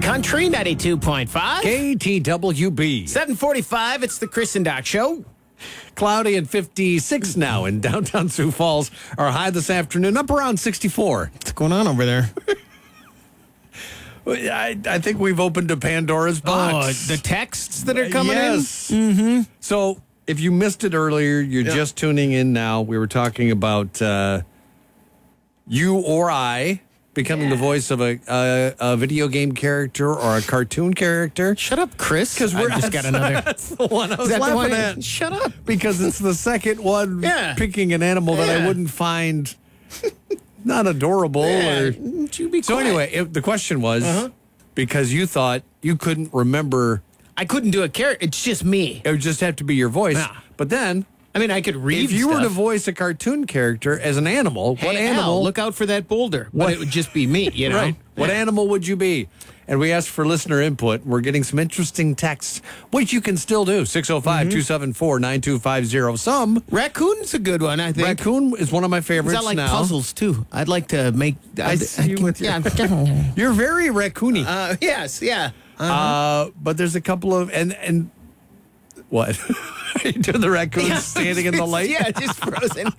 Country 92.5. KTWB. 7:45. It's the Chris and Doc Show. Cloudy and 56 now in downtown Sioux Falls. Our high this afternoon up around 64. What's going on over there? I think we've opened a Pandora's box. Oh, the texts that are coming yes. in? Mm-hmm. So if you missed it earlier, you're just tuning in now. We were talking about you or I becoming the voice of a video game character or a cartoon character. Shut up, Chris. Because I just got another. That's the one I was laughing at. Shut up. Because it's the second one picking an animal that I wouldn't find not adorable. Or... So anyway, the question was, because you thought you couldn't remember. I couldn't do a character. It's just me. It would just have to be your voice. Yeah. But then... I mean, I could read If you were to voice a cartoon character as an animal, what animal... Al, look out for that boulder. But it would just be me, you know? Right. What animal would you be? And we asked for listener input. We're getting some interesting texts, which you can still do. 605-274-9250. Some... Raccoon's a good one, I think. Raccoon is one of my favorites now. I like puzzles, too. I'd like to make... I see you with your... You're very raccoony. Yes, yeah. But there's a couple of... And what? Are you doing the raccoon standing in the light? Yeah, just frozen.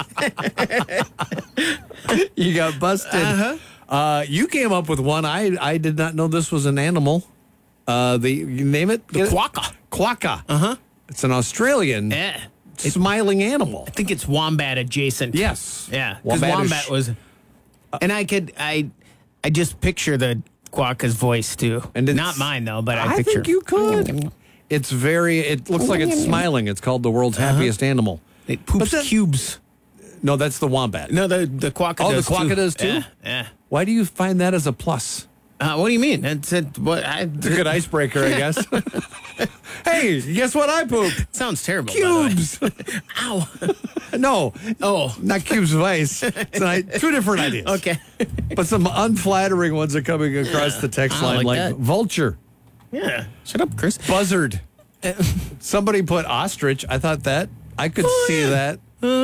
You got busted. You came up with one. I did not know this was an animal. You name it? The quokka. Quokka. It's an Australian smiling animal. I think it's wombat adjacent. Yes. Yeah. Because wombat was... And I just picture the quokka's voice, too. And not mine, though, but I picture... think you could. It looks like it's smiling. It's called the world's happiest animal. It poops cubes. No, that's the wombat. No, the quokka does the quokka does too? Yeah. Why do you find that as a plus? What do you mean? It's a good icebreaker, I guess. Hey, guess what I pooped? Sounds terrible. Cubes. Ow. No. Oh. Not cubes of ice. Two different ideas. Okay. But some unflattering ones are coming across the text line, like vulture. Yeah. Shut up, Chris. Buzzard. Somebody put ostrich. I thought that. I could see that.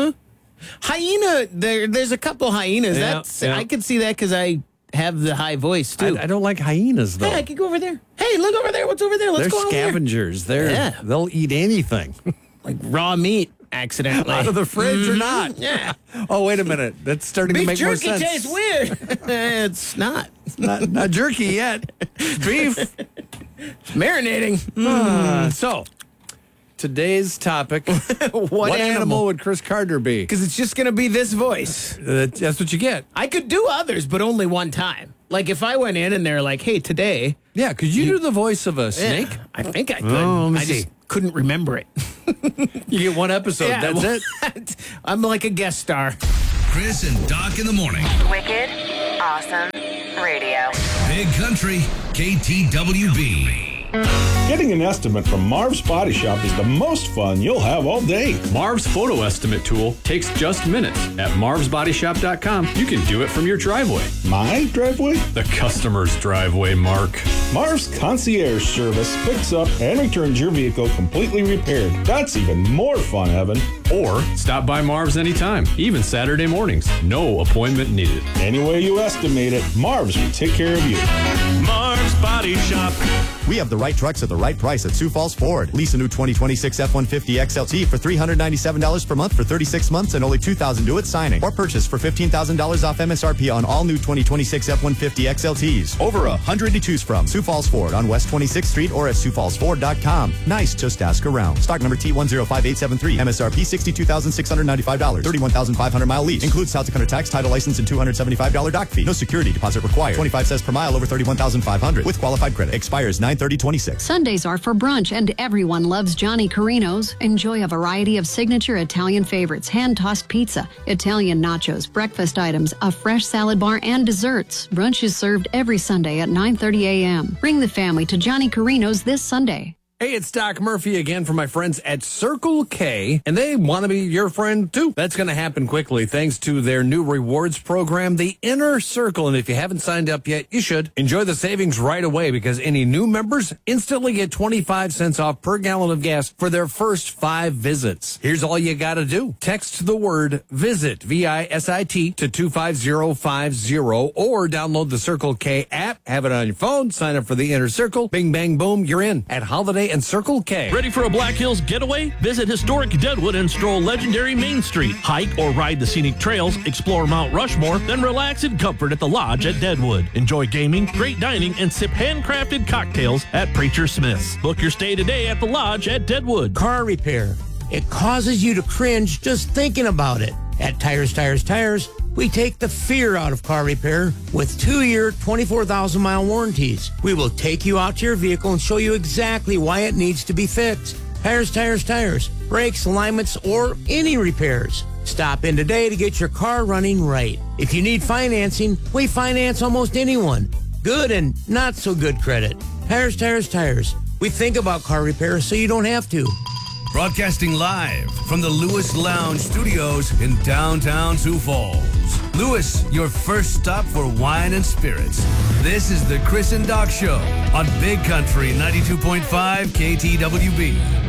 Hyena. There's a couple hyenas. Yeah, I could see that because I have the high voice, too. I don't like hyenas, though. Hey, I could go over there. Hey, look over there. What's over there? Let's go over there. They're scavengers. They'll eat anything. Like raw meat, accidentally. Out of the fridge or not. Yeah. Oh, wait a minute. That's starting to make more sense. Beef jerky tastes weird. It's not. Not jerky yet. It's beef. It's marinating. So, today's topic. What animal would Chris Carter be? Because it's just going to be this voice. That's what you get. I could do others, but only one time. Like if I went in and they're like, hey, today. Yeah, could you do the voice of a snake? I think I could. Oh, let me see. Just couldn't remember it. You get one episode. Yeah, that's it. I'm like a guest star. Chris and Doc in the morning. Wicked, awesome radio. Big Country, KTWB. Getting an estimate from Marv's Body Shop is the most fun you'll have all day. Marv's photo estimate tool takes just minutes. At marvsbodyshop.com, you can do it from your driveway. My driveway? The customer's driveway, Mark. Marv's concierge service picks up and returns your vehicle completely repaired. That's even more fun, Evan. Or stop by Marv's anytime, even Saturday mornings. No appointment needed. Any way you estimate it, Marv's will take care of you. Marv's Body Shop. We have the right trucks at the right price at Sioux Falls Ford. Lease a new 2026 F-150 XLT for $397 per month for 36 months and only $2,000 due at signing. Or purchase for $15,000 off MSRP on all new 2026 F-150 XLTs. Over 100 to choose from. Sioux Falls Ford on West 26th Street or at SiouxFallsFord.com. Nice, just ask around. Stock number T105873. MSRP $62,695. 31,500 mile lease. Includes South Dakota tax, title license, and $275 dock fee. No security deposit required. 25 cents per mile over 31,500 with qualified credit. Expires 9/30/26. Sundays are for brunch, and everyone loves Johnny Carino's. Enjoy a variety of signature Italian favorites, hand-tossed pizza, Italian nachos, breakfast items, a fresh salad bar, and desserts. Brunch is served every Sunday at 9:30 a.m. Bring the family to Johnny Carino's this Sunday. Hey, it's Doc Murphy again from my friends at Circle K, and they want to be your friend too. That's going to happen quickly thanks to their new rewards program, the Inner Circle. And if you haven't signed up yet, you should. Enjoy the savings right away because any new members instantly get 25 cents off per gallon of gas for their first 5 visits. Here's all you got to do. Text the word VISIT, V-I-S-I-T, to 25050 or download the Circle K app, have it on your phone, sign up for the Inner Circle. Bing, bang, boom, you're in at Holiday and Circle K. Ready for a Black Hills getaway? Visit historic Deadwood and stroll legendary Main Street. Hike or ride the scenic trails, explore Mount Rushmore, then relax in comfort at the Lodge at Deadwood. Enjoy gaming, great dining, and sip handcrafted cocktails at Preacher Smith's. Book your stay today at the Lodge at Deadwood. Car repair. It causes you to cringe just thinking about it. At Tires, we take the fear out of car repair with 2-year, 24,000-mile warranties. We will take you out to your vehicle and show you exactly why it needs to be fixed. Tires. Brakes, alignments, or any repairs. Stop in today to get your car running right. If you need financing, we finance almost anyone. Good and not so good credit. Tires. We think about car repair so you don't have to. Broadcasting live from the Lewis Lounge Studios in downtown Sioux Falls. Lewis, your first stop for wine and spirits. This is the Chris and Doc Show on Big Country 92.5 KTWB.